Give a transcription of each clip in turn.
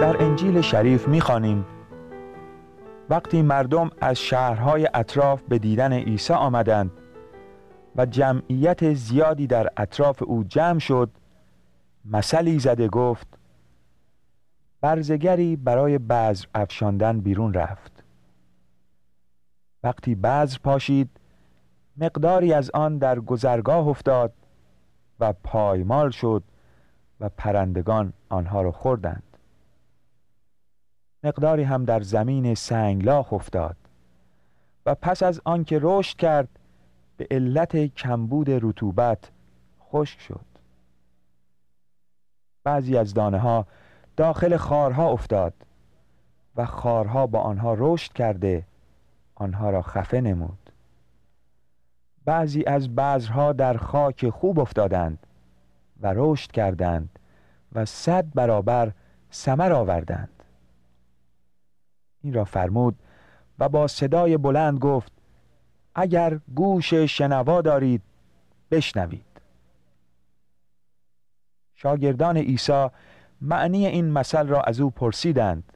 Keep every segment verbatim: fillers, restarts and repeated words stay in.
در انجیل شریف می‌خوانیم وقتی مردم از شهرهای اطراف به دیدن عیسی آمدند و جمعیت زیادی در اطراف او جمع شد، مثلی زده گفت: برزگری برای بذر افشاندن بیرون رفت. وقتی بذر پاشید، مقداری از آن در گذرگاه افتاد و پایمال شد و پرندگان آنها را خوردند. مقداری هم در زمین سنگلاخ افتاد و پس از آن که رشد کرد به علت کمبود رطوبت خشک شد. بعضی از دانه ها داخل خارها افتاد و خارها با آنها رشد کرده آنها را خفه نمود. بعضی از بذرها در خاک خوب افتادند و رشد کردند و صد برابر ثمر آوردند. این را فرمود و با صدای بلند گفت: اگر گوش شنوا دارید بشنوید. شاگردان عیسی معنی این مثل را از او پرسیدند.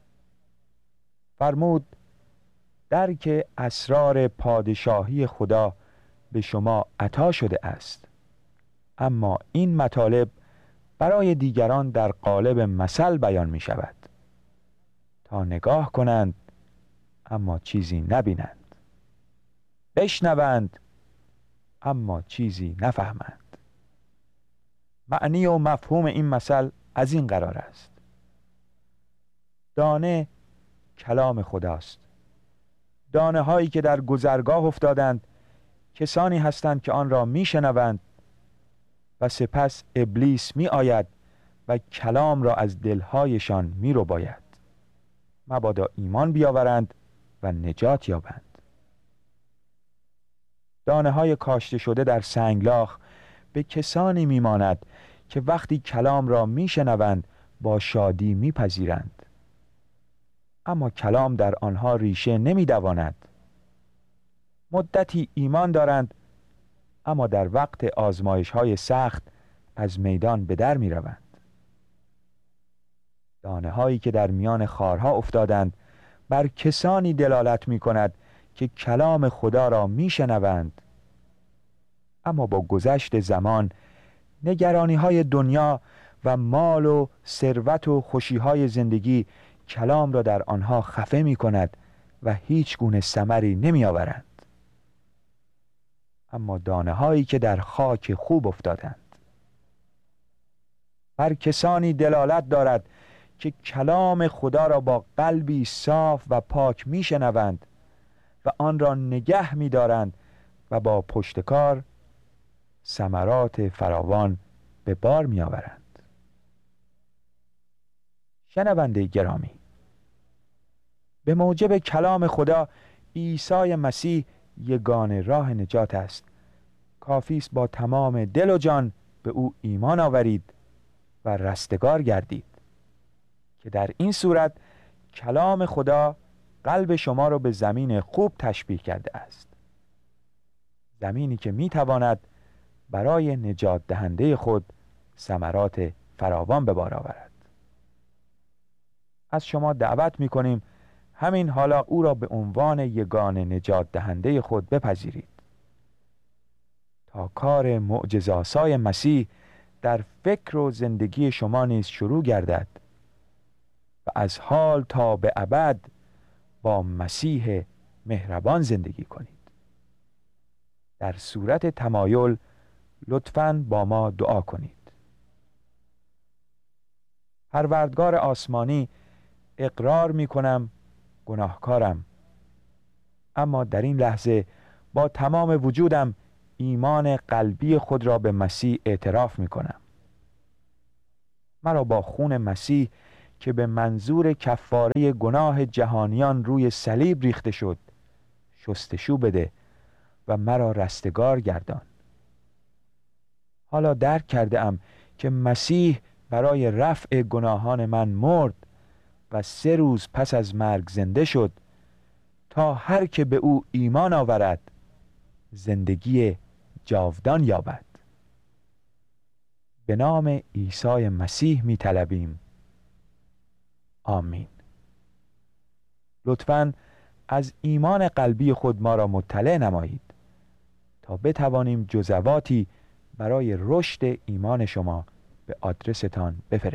فرمود: درک اسرار پادشاهی خدا به شما عطا شده است، اما این مطالب برای دیگران در قالب مثل بیان می شود تا نگاه کنند اما چیزی نبینند، بشنوند اما چیزی نفهمند. معنی و مفهوم این مثل از این قرار است: دانه کلام خداست. دانه هایی که در گذرگاه افتادند کسانی هستند که آن را می شنوند و سپس ابلیس می آید و کلام را از دلهایشان می رو باید مبادا ایمان بیاورند و نجات یابند. دانه های کاشته شده در سنگلاخ به کسانی می ماند که وقتی کلام را می شنوند با شادی می پذیرند، اما کلام در آنها ریشه نمی دواند. مدتی ایمان دارند اما در وقت آزمایش های سخت از میدان به در می روند. دانه هایی که در میان خارها افتادند بر کسانی دلالت می کند که کلام خدا را می شنوند، اما با گذشت زمان نگرانی های دنیا و مال و ثروت و خوشی های زندگی کلام را در آنها خفه می کند و هیچ گونه ثمری نمی آورند. اما دانه هایی که در خاک خوب افتادند بر کسانی دلالت دارد که کلام خدا را با قلبی صاف و پاک می شنوند و آن را نگه می دارند و با پشتکار ثمرات فراوان به بار می آورند. شنونده گرامی، به موجب کلام خدا عیسی مسیح یگانه راه نجات است. کافی است با تمام دل و جان به او ایمان آورید و رستگار گردید که در این صورت کلام خدا قلب شما را به زمین خوب تشبیه کرده است، زمینی که می تواند برای نجات دهنده خود ثمرات فراوان به بار آورد. از شما دعوت می کنیم همین حالا او را به عنوان یگانه نجات دهنده خود بپذیرید تا کار معجزه‌آسای مسیح در فکر و زندگی شما نیز شروع گردد و از حال تا به ابد با مسیح مهربان زندگی کنید. در صورت تمایل لطفاً با ما دعا کنید. پروردگار آسمانی، اقرار می کنم گناهکارم، اما در این لحظه با تمام وجودم ایمان قلبی خود را به مسیح اعتراف می کنم. مرا با خون مسیح که به منظور کفاره گناه جهانیان روی صلیب ریخته شد شستشو بده و مرا رستگار گردان. حالا درک کرده ام که مسیح برای رفع گناهان من مرد و سه روز پس از مرگ زنده شد تا هر که به او ایمان آورد زندگی جاودان یابد. به نام عیسی مسیح می طلبیم. آمین. لطفاً از ایمان قلبی خود ما را مطلع نمایید تا بتوانیم جزواتی برای رشد ایمان شما به آدرستان بفرستیم.